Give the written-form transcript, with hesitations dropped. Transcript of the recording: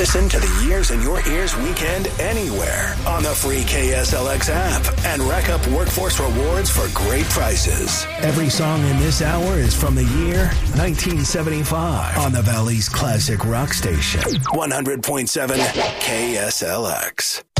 Listen to the Years in Your Ears weekend anywhere on the free KSLX app and rack up workforce rewards for great prices. Every song in this hour is from the year 1975 on the Valley's classic rock station, 100.7 KSLX.